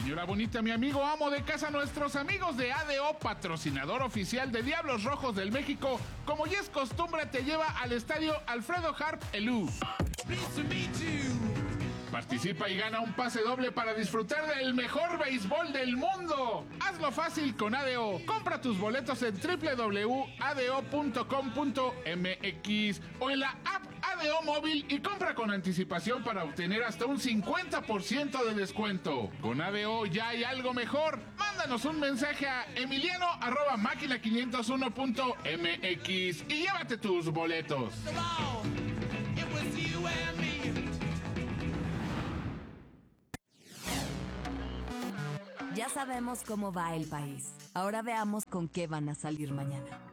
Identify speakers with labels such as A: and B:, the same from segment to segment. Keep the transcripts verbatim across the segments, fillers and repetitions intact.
A: Señora bonita, mi amigo amo de casa, nuestros amigos de A D O, patrocinador oficial de Diablos Rojos del México, como ya es costumbre, te lleva al estadio Alfredo Harp Elú. Participa y gana un pase doble para disfrutar del mejor béisbol del mundo. Hazlo fácil con A D O. Compra tus boletos en doble u doble u doble u punto a d o punto com punto m x o en la app A D O móvil y compra con anticipación para obtener hasta un cincuenta por ciento de descuento. Con A D O ya hay algo mejor. Mándanos un mensaje a emiliano arroba máquina quinientos uno punto m x y llévate tus boletos.
B: Ya sabemos cómo va el país. Ahora veamos con qué van a salir mañana.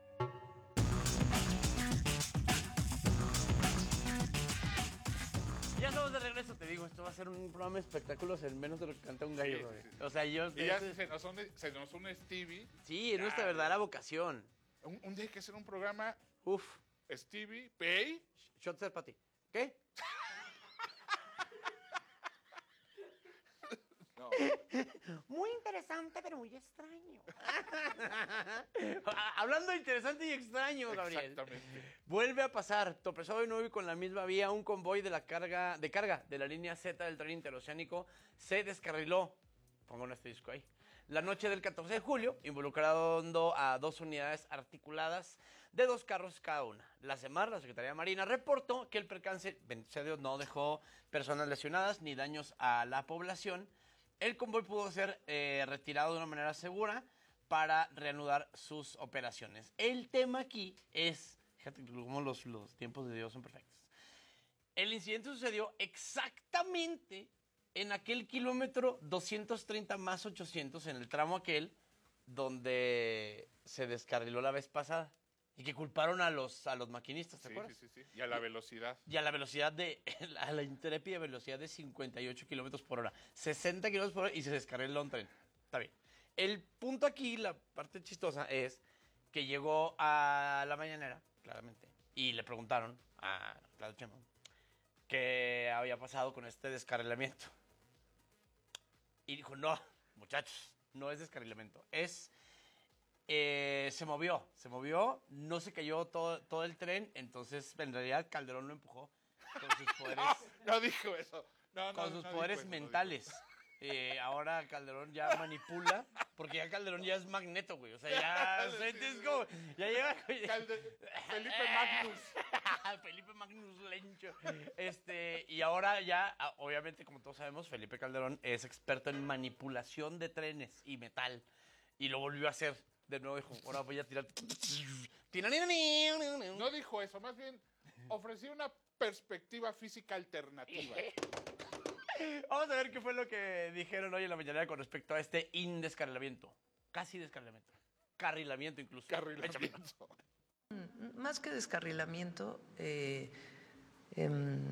C: Ya estamos de regreso, te digo, esto va a ser un programa de espectáculos en menos de lo que canta un gallo, güey.
A: Sí, sí, sí.
C: O sea, yo...
A: Y ya se nos, une, se nos une Stevie.
C: Sí, es nuestra verdadera vocación.
A: Un, un día hay que hacer un programa.
C: Uf.
A: Stevie, Pay.
C: Shots para ti. ¿Qué?
A: No.
C: Muy interesante, pero muy extraño. Hablando de interesante y extraño, Gabriel.
A: Exactamente.
C: Vuelve a pasar, tropezado de nuevo y con la misma vía, un convoy de la carga, de carga de la línea Z del tren interoceánico se descarriló. Pongo un asterisco ahí. La noche del catorce de julio, involucrando a dos unidades articuladas de dos carros cada una. La SEMAR, la Secretaría de Marina, reportó que el percance, bendito sea Dios, no dejó personas lesionadas ni daños a la población. El convoy pudo ser eh, retirado de una manera segura para reanudar sus operaciones. El tema aquí es, fíjate cómo los, los tiempos de Dios son perfectos. El incidente sucedió exactamente en aquel kilómetro doscientos treinta más ochocientos, en el tramo aquel donde se descarriló la vez pasada y que culparon a los, a los maquinistas, ¿te
A: Sí,
C: acuerdas?
A: sí, sí, sí. Y a la velocidad.
C: Y a la velocidad de, a la intrépida velocidad de cincuenta y ocho kilómetros por hora. sesenta kilómetros por hora y se descarriló un tren. Está bien. El punto aquí, la parte chistosa, es que llegó a la mañanera, claramente, y le preguntaron a Claudio Sheinbaum qué había pasado con este descarrilamiento. Y dijo, no, muchachos, no es descarrilamiento, es... Eh, se movió, se movió, no se cayó todo, todo el tren, entonces en realidad Calderón lo empujó con sus poderes,
A: No, no dijo eso. No, no,
C: con sus
A: no
C: poderes
A: dijo eso, no
C: mentales. Eh, ahora Calderón ya manipula, porque ya Calderón ya es Magneto, güey. O sea, ya, o sea, es como, ya lleva...
A: Calde- Felipe Magnus.
C: Felipe Magnus Lencho. Este, y ahora ya, obviamente, como todos sabemos, Felipe Calderón es experto en manipulación de trenes y metal. Y lo volvió a hacer. De nuevo dijo, ahora voy a tirar...
A: No dijo eso, más bien ofreció una perspectiva física alternativa.
C: Vamos a ver qué fue lo que dijeron hoy en la mañana con respecto a este indescarrilamiento. Casi descarrilamiento. Carrilamiento incluso.
A: Carrilamiento.
D: Más que descarrilamiento, eh, eh,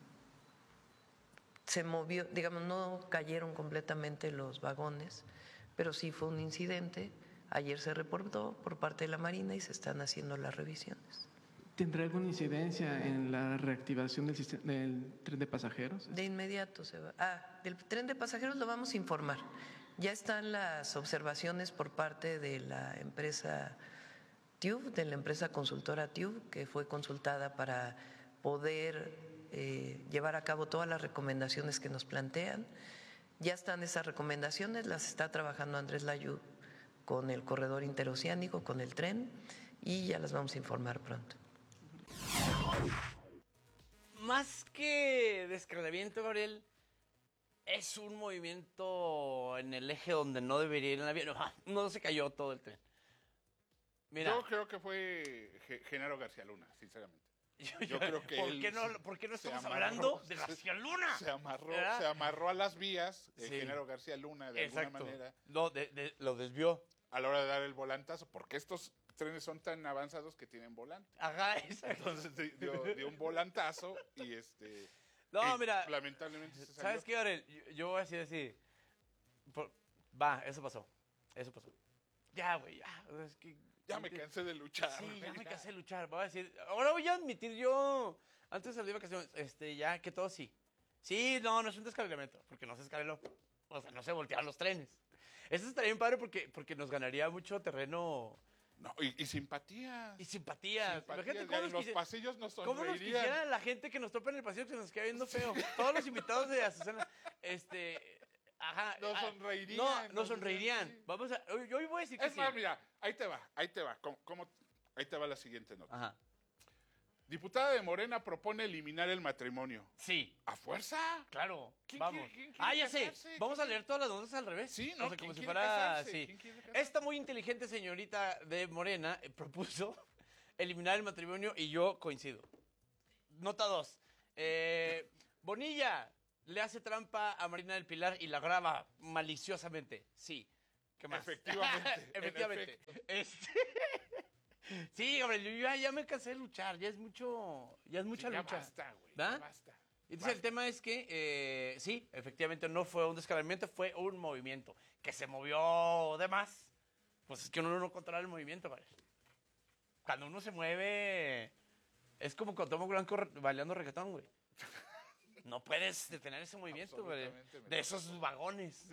D: se movió, digamos, no cayeron completamente los vagones, pero sí fue un incidente. Ayer se reportó por parte de la Marina y se están haciendo las revisiones.
E: ¿Tendrá alguna incidencia en la reactivación del, sistema, del tren de pasajeros?
D: De inmediato se va. Ah, del tren de pasajeros lo vamos a informar. Ya están las observaciones por parte de la empresa TÜV, de la empresa consultora TÜV, que fue consultada para poder eh, llevar a cabo todas las recomendaciones que nos plantean. Ya están esas recomendaciones, las está trabajando Andrés Layú con el corredor interoceánico, con el tren, y ya las vamos a informar pronto.
C: Más que descarrilamiento, Gabriel, es un movimiento en el eje donde no debería ir el avión. No, no se cayó todo el tren. Mira,
A: Yo creo que fue Ge- Genaro García Luna, sinceramente.
C: yo,
A: Yo creo que
C: ¿por
A: él
C: qué no, ¿por qué no
A: se
C: estamos
A: amarró,
C: hablando de
A: se-
C: García Luna?
A: Se amarró,
C: ¿verdad?
A: se amarró a las vías de
C: Sí.
A: Genaro García Luna de
C: Exacto.
A: alguna manera
C: No, de- de- lo desvió.
A: a la hora de dar el volantazo, porque estos trenes son tan avanzados que tienen volante.
C: Ajá, exacto.
A: Entonces di- dio, dio un volantazo y este...
C: No,
A: y
C: mira,
A: lamentablemente se salió.
C: ¿sabes qué, Gabriel? Yo, yo voy a decir así. por- va, eso pasó. Eso pasó. Ya, güey, ya. Es que,
A: Ya me cansé de luchar.
C: Sí, ya me cansé de luchar. Voy a decir, ahora voy a admitir yo, antes de salir de vacaciones, este, ya que todo sí. Sí, no, no es un descarrilamiento, porque no se descarriló. O sea, no se volteaban los trenes. Eso estaría bien padre porque, porque nos ganaría mucho terreno
A: No, y, y simpatía.
C: y simpatía.
A: Simpatía,
C: Imagínate
A: ya
C: cómo
A: en
C: nos,
A: los
C: quisi-
A: pasillos nos
C: cómo nos
A: sonreirían.
C: quisiera la gente que nos topa en el pasillo que se nos queda viendo feo. Todos los invitados de Azucena, este... Ajá.
A: Nos
C: ah,
A: sonreirían,
C: No,
A: nos
C: nos sonreirían.
A: dirían, sí.
C: Vamos a... Yo hoy voy a decir que
A: Es
C: sí.
A: más, mira, ahí te va, ahí te va. ¿Cómo, cómo- ahí te va la siguiente nota.
C: Ajá.
A: Diputada de Morena propone eliminar el matrimonio.
C: Sí.
A: ¿A fuerza?
C: Claro,
A: ¿Quién
C: vamos.
A: quiere- quién quiere
C: Ah, ya sé.
A: casarse?
C: Vamos a
A: ¿Quién
C: leer todas las notas al revés.
A: Sí,
C: O
A: ¿no?
C: sea,
A: ¿Quién
C: como si
A: quiere
C: fuera...
A: casarse?
C: Sí.
A: ¿Quién quiere casarse?
C: Esta muy inteligente señorita de Morena eh, propuso eliminar el matrimonio y yo coincido. Nota dos. Eh, Bonilla le hace trampa a Marina del Pilar y la graba maliciosamente. Sí. ¿Qué más?
A: Efectivamente, en
C: Efectivamente. Este... Sí, Gabriel, yo ya, ya me cansé de luchar. Ya es mucho... Ya es mucha
A: ya
C: lucha.
A: basta, güey,
C: ¿Va?
A: ya basta.
C: Entonces el tema es que, eh, sí, efectivamente no fue un descaramiento, fue un movimiento que se movió de más. Pues es que uno no controla el movimiento, ¿vale? Cuando uno se mueve, es como cuando tomo blanco re- bailando reggaetón, güey. No puedes detener ese movimiento, güey.
A: Absolutamente, me
C: De esos vagones.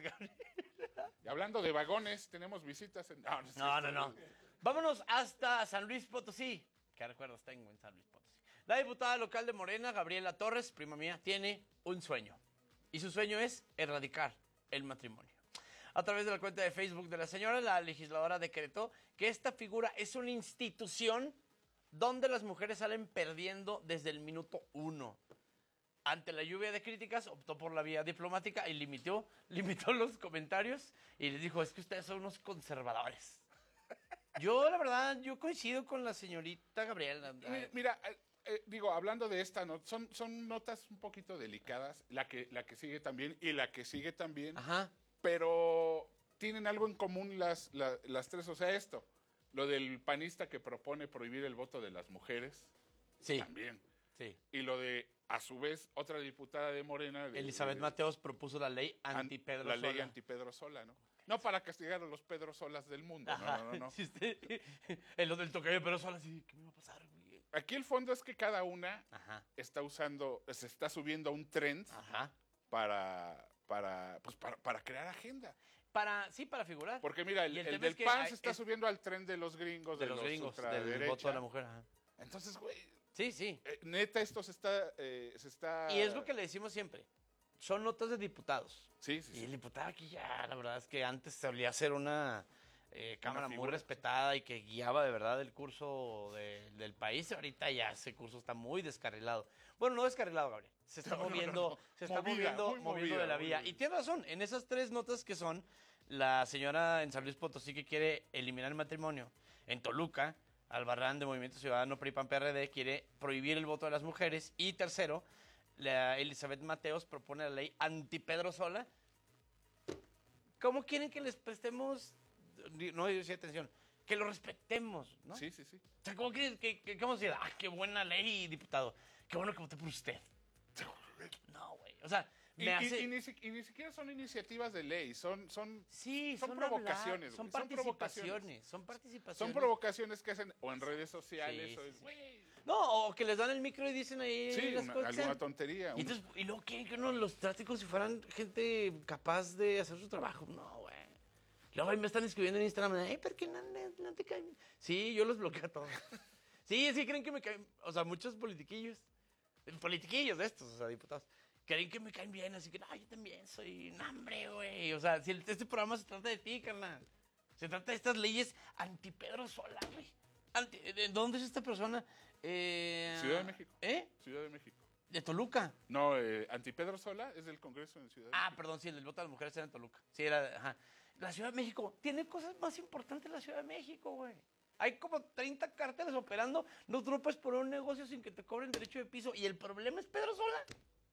A: Y hablando de vagones, tenemos visitas en... No, no, es
C: No,
A: cierto.
C: no, no. Vámonos hasta San Luis Potosí. ¿Qué recuerdos tengo en San Luis Potosí? La diputada local de Morena, Gabriela Torres, prima mía, tiene un sueño. Y su sueño es erradicar el matrimonio. A través de la cuenta de Facebook de la señora, la legisladora decretó que esta figura es una institución donde las mujeres salen perdiendo desde el minuto uno. Ante la lluvia de críticas, optó por la vía diplomática y limitó, limitó los comentarios y les dijo, es que ustedes son unos conservadores. Yo, la verdad, yo coincido con la señorita Gabriela.
A: Mi- Mira, eh, eh, digo, hablando de esta nota, son, son notas un poquito delicadas, la que, la que sigue también y la que sigue también,
C: Ajá.
A: pero tienen algo en común las, la- las tres. O sea, esto, lo del panista que propone prohibir el voto de las mujeres,
C: Sí,
A: también.
C: sí.
A: Y lo de, a su vez, otra diputada de Morena. de-
C: Elizabeth
A: de-
C: Mateos propuso la ley
A: an-
C: anti-Pedro
A: La ley
C: Sola.
A: anti-Pedro Sola, ¿no? No para castigar a los Pedro Solas del mundo, no,
C: Ajá.
A: no, no, no.
C: Si usted- en lo del tocayo de Pedro Sola, sí, ¿qué me va a pasar, güey?
A: Aquí el fondo es que cada una
C: Ajá,
A: está usando, se está subiendo a un trend
C: ajá.
A: para, para, pues para, para crear agenda.
C: Para, sí, para figurar.
A: Porque mira, el,
C: Y el
A: el
C: tema
A: del
C: es que
A: P A N
C: hay-
A: se está
C: es-
A: subiendo al tren de los gringos,
C: de los gringos, del
A: ultraderecha.
C: voto de la mujer. Ajá.
A: Entonces, güey,
C: Sí, sí.
A: eh, neta, esto se está, eh, se está...
C: Y es lo que le decimos siempre. Son notas de diputados.
A: Sí, sí,
C: Y
A: sí.
C: el diputado aquí ya, la verdad es que antes solía ser una eh, cámara muy
A: figura.
C: respetada y que guiaba de verdad el curso de- del país. Ahorita ya ese curso está muy descarrilado. Bueno, no descarrilado, Gabriel. Se está
A: No, no, no,
C: moviendo,
A: no.
C: se está
A: Movida,
C: moviendo,
A: muy
C: moviendo
A: movida,
C: de la
A: muy
C: vía.
A: movida.
C: Y tiene razón, en esas tres notas que son la señora en San Luis Potosí que quiere eliminar el matrimonio, en Toluca, Albarrán de Movimiento Ciudadano P R I P A N P R D quiere prohibir el voto de las mujeres, y tercero, la Elizabeth Mateos propone la ley anti-Pedro Sola. ¿Cómo quieren que les prestemos? No, yo sí, atención. Que lo respetemos, ¿no?
A: Sí, sí, sí.
C: O sea, ¿cómo quieren que, que, que vamos a decir? ¡Ah, qué buena ley, diputado! ¡Qué bueno que voté por usted! No, güey. O sea,
A: Y,
C: me
A: y-
C: hace...
A: y ni, si- y ni siquiera son iniciativas de ley, son, son,
C: Sí,
A: son
C: son,
A: provocaciones,
C: hablar, son
A: güey, son provocaciones.
C: participaciones, son participaciones.
A: son provocaciones que hacen o en redes sociales
C: Sí,
A: o
C: sí,
A: en-
C: sí.
A: güey,
C: No, o que les dan el micro y dicen ahí
A: sí,
C: las
A: una-
C: cosas que
A: alguna
C: sean.
A: tontería.
C: Y,
A: un-
C: entonces, y luego quieren que uno los trate como si fueran gente capaz de hacer su trabajo. No, güey. Luego ahí me están escribiendo en Instagram, ay, ¿por qué no, no, no te caen bien? Sí, yo los bloqueo a todos. Sí, sí, creen que me caen, o sea, muchos politiquillos, politiquillos de estos, o sea, diputados, creen que me caen bien, así que, no, yo también soy un hambre, güey. O sea, si el- este programa se trata de ti, carnal. Se trata de estas leyes anti-Pedro Sola, güey. Anti, ¿de dónde es esta persona? Eh,
A: Ciudad de México.
C: ¿Eh?
A: Ciudad de México.
C: De Toluca.
A: No, eh, Antipedro Sola es del Congreso en Ciudad de
C: Ah,
A: México.
C: perdón, sí, el del voto de las mujeres era en Toluca. Sí, era, ajá. La Ciudad de México tiene cosas más importantes la Ciudad de México, güey. Hay como treinta cárteles operando. No tú no puedes poner un negocio sin que te cobren derecho de piso. Y el problema es Pedro Sola.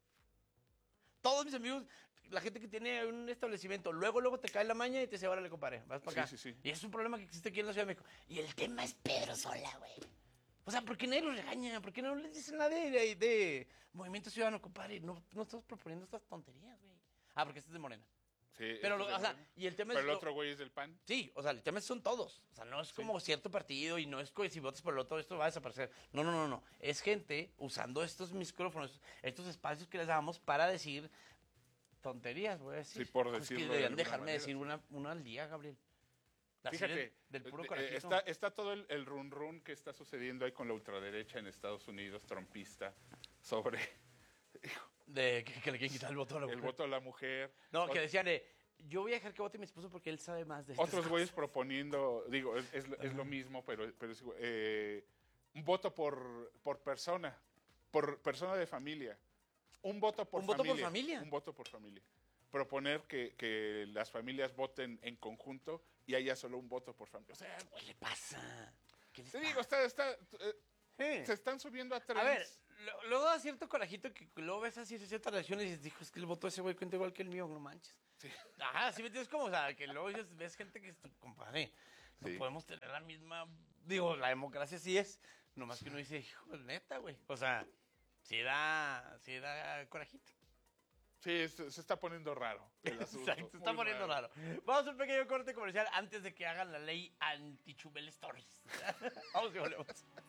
C: Todos mis amigos, la gente que tiene un establecimiento, luego, luego te cae la maña y te dice, órale, compadre, vas para acá.
A: Sí, sí, sí.
C: Y es un problema que existe aquí en la Ciudad de México. Y el tema es Pedro Sola, güey. O sea, ¿por qué nadie los regaña? ¿Por qué no les dicen nada de, de, de Movimiento Ciudadano, compadre? No, no estamos proponiendo estas tonterías, güey. Ah, porque este es de Morena.
A: Sí,
C: Pero,
A: este
C: lo-
A: es
C: o sea,
A: del Morena.
C: y el tema
A: Pero
C: es...
A: el
C: lo-
A: otro güey es del P A N.
C: Sí, o sea, el tema es son todos. O sea, no es como cierto partido y no es que si votas por el otro esto va a desaparecer. No, no, no, no. Es gente usando estos micrófonos, estos espacios que les damos para decir tonterías, voy a decir.
A: Sí, por
C: Pues
A: decirlo
C: que
A: de
C: deberían
A: alguna
C: dejarme
A: manera,
C: decir
A: sí.
C: una, una al día, Gabriel. Así
A: Fíjate,
C: del, del puro
A: eh,
C: corajito.
A: está, está todo el, el run run que está sucediendo ahí con la ultraderecha en Estados Unidos, trompista, sobre
C: De que, que le quieren quitar el voto a la
A: el
C: mujer.
A: voto a la mujer.
C: No,
A: Ot-
C: que decían de, yo voy a dejar que vote mi esposo porque él sabe más de estas
A: Otros güeyes
C: cosas.
A: proponiendo, digo, es, es, es lo mismo, pero, pero es, eh, un voto por, por persona, por persona de familia. Un voto por
C: ¿Un voto por
A: familia.
C: familia?
A: Un voto por familia. Proponer que, que las familias voten en conjunto y haya solo un voto por familia. O sea,
C: ¿Qué le pasa? ¿Qué les
A: te
C: pasa?
A: digo, está, está, eh,
C: Sí.
A: se están subiendo a
C: A
A: trends.
C: ver, lo- luego da cierto corajito que luego ves así ciertas reacciones y dices, dijo, es que el voto de ese güey cuenta igual que el mío, no manches.
A: Sí.
C: Ajá, sí me entiendes como, o sea, que luego dices, ves gente que, es tu compadre, no
A: Sí.
C: podemos tener la misma, digo, la democracia sí es, nomás que uno dice, hijo, neta, güey. O sea, sí da, sí da corajito.
A: Sí, se, se está poniendo raro el asunto.
C: Exacto, se está
A: muy
C: poniendo raro. Vamos a un pequeño corte comercial antes de que hagan la ley anti-Chumel Stories. Vamos y volvemos.